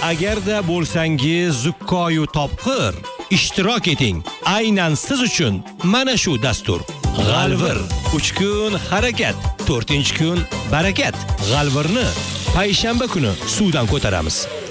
agarda bo'lsangiz zukkoyu topqir, ishtirok eting. Aynan siz uchun mana shu dastur. G'alvir 3 kun harakat, 4-kun barakat. G'alvirni payshanba kuni suvdan ko'taramiz.